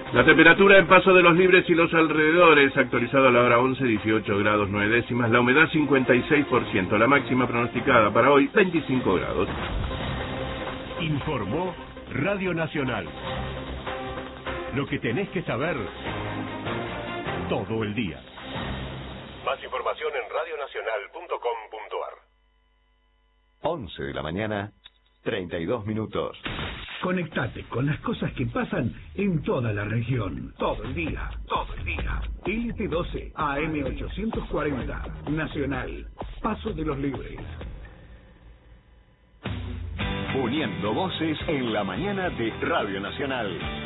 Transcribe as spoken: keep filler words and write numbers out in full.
La temperatura en Paso de los Libres y los alrededores, actualizado a la hora once, dieciocho grados nueve décimas, la humedad cincuenta y seis por ciento, la máxima pronosticada para hoy veinticinco grados. Informó Radio Nacional. Lo que tenés que saber todo el día. Más información en radionacional punto com punto ar. once de la mañana, treinta y dos minutos. Conectate con las cosas que pasan en toda la región. Todo el día, todo el día. L T doce A M ochocientos cuarenta, Nacional, Paso de los Libres. Uniendo voces en la mañana de Radio Nacional.